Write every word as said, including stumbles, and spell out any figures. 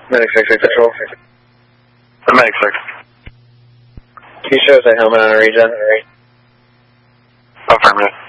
Medic six six Control. Medic six. He shows a helmet on a regen. Affirmative.